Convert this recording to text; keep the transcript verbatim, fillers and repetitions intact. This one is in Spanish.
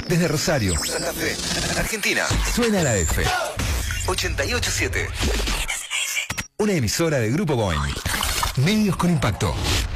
Desde Rosario, Santa Fe, Argentina, suena la F. ochenta y ocho punto siete. Una emisora de Grupo Boeing. Medios con impacto.